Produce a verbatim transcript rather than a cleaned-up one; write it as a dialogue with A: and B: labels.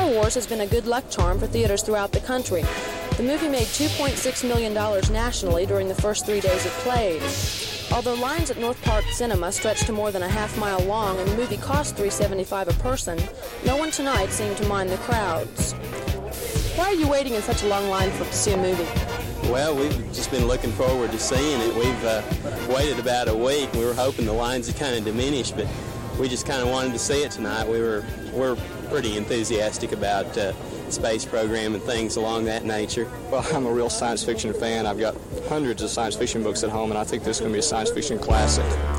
A: Wars has been a good luck charm for theaters throughout the country. The movie made two point six million dollars nationally during the first three days it played. Although lines at North Park Cinema stretched to more than a half mile long and the movie cost three dollars and seventy-five cents a person, no one tonight seemed to mind the crowds. Why are you waiting in such a long line for to see a movie?
B: Well, we've just been looking forward to seeing it. We've uh, waited about a week. We were hoping the lines would kind of diminish, but we just kind of wanted to see it tonight. We were we're pretty enthusiastic about uh, space program and things along that nature.
C: Well, I'm a real science fiction fan. I've got hundreds of science fiction books at home, and I think this is going to be a science fiction classic.